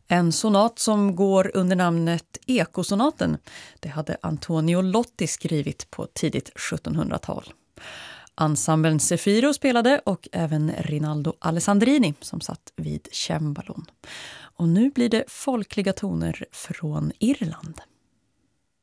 En sonat som går under namnet Ekosonaten, det hade Antonio Lotti skrivit på tidigt 1700-tal. Ensemblen Zefiro spelade och även Rinaldo Alessandrini som satt vid cembalon. Och nu blir det folkliga toner från Irland.